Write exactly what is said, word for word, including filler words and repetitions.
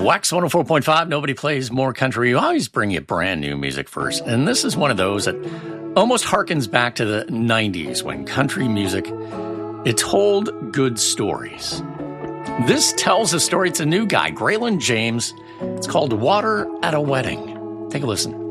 Wax one oh four point five, nobody plays more country. You always bring you brand new music first. And this is one of those that almost harkens back to the nineties when country music, it told good stories. This tells a story. It's a new guy, Graylin James. It's called Water at a Wedding. Take a listen.